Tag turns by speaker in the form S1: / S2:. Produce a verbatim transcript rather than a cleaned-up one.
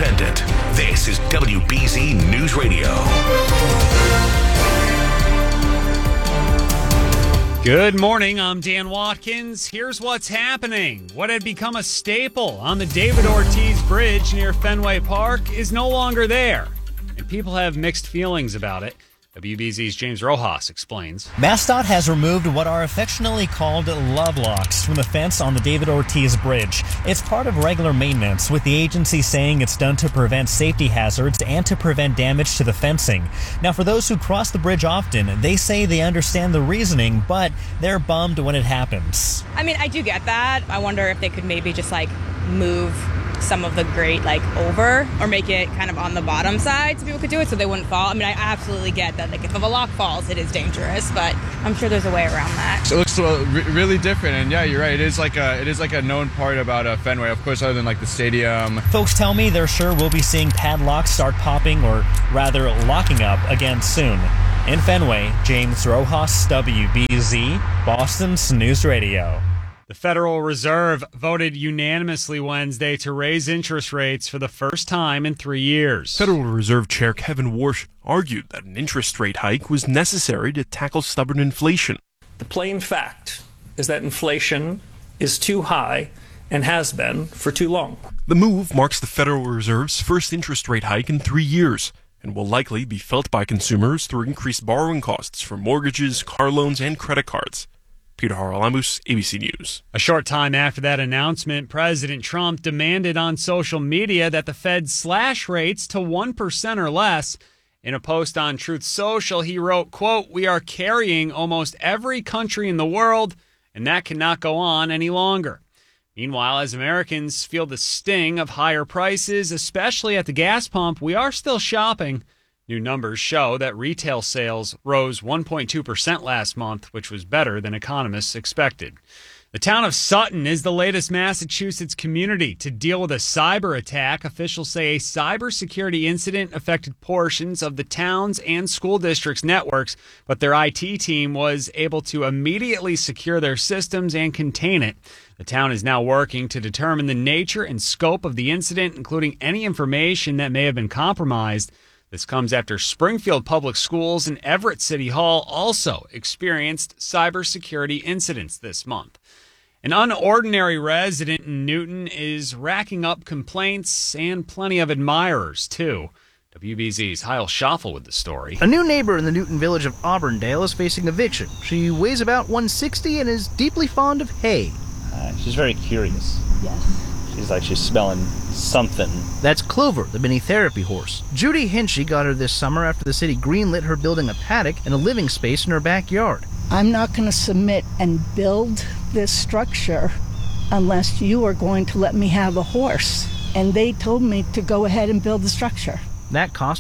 S1: independent. This is W B Z News Radio.
S2: Good morning, I'm Dan Watkins. Here's what's happening. What had become a staple on the David Ortiz Bridge near Fenway Park is no longer there, and people have mixed feelings about it. W B Z's James Rojas explains.
S3: MassDOT has removed what are affectionately called love locks from the fence on the David Ortiz Bridge. It's part of regular maintenance, with the agency saying it's done to prevent safety hazards and to prevent damage to the fencing. Now, for those who cross the bridge often, they say they understand the reasoning, but they're bummed when it happens.
S4: I mean, I do get that. I wonder if they could maybe just like move some of the grate like over or make it kind of on the bottom side so people could do it so they wouldn't fall. I mean, I absolutely get that like if a lock falls, it is dangerous, but I'm sure there's a way around that.
S5: So it looks uh, re- really different, and yeah, you're right. It is like a it is like a known part about uh, Fenway, of course, other than like the stadium.
S3: Folks tell me they're sure we'll be seeing padlocks start popping or rather locking up again soon. In Fenway, James Rojas, W B Z, Boston's News Radio.
S2: The Federal Reserve voted unanimously Wednesday to raise interest rates for the first time in three years.
S6: Federal Reserve Chair Kevin Warsh argued that an interest rate hike was necessary to tackle stubborn inflation.
S7: The plain fact is that inflation is too high and has been for too long.
S6: The move marks the Federal Reserve's first interest rate hike in three years and will likely be felt by consumers through increased borrowing costs for mortgages, car loans, and credit cards. Peter Haralamus, A B C News.
S2: A short time after that announcement, President Trump demanded on social media that the Fed slash rates to one percent or less. In a post on Truth Social, he wrote, quote, "We are carrying almost every country in the world, and that cannot go on any longer." Meanwhile, as Americans feel the sting of higher prices, especially at the gas pump, we are still shopping. New numbers show that retail sales rose one point two percent last month, which was better than economists expected. The town of Sutton is the latest Massachusetts community to deal with a cyber attack. Officials say a cybersecurity incident affected portions of the town's and school district's networks, but their I T team was able to immediately secure their systems and contain it. The town is now working to determine the nature and scope of the incident, including any information that may have been compromised. This comes after Springfield Public Schools and Everett City Hall also experienced cybersecurity incidents this month. An unordinary resident in Newton is racking up complaints and plenty of admirers, too. W B Z's Heil Schaffel with the story.
S8: A new neighbor in the Newton village of Auburndale is facing eviction. She weighs about one sixty and is deeply fond of hay.
S9: Uh, she's very curious.
S10: Yes.
S9: She's like she's smelling something.
S8: That's Clover, the mini therapy horse. Judy Hinchy got her this summer after the city greenlit her building a paddock and a living space in her backyard.
S10: I'm not going to submit and build this structure unless you are going to let me have a horse. And they told me to go ahead and build the structure.
S8: That cost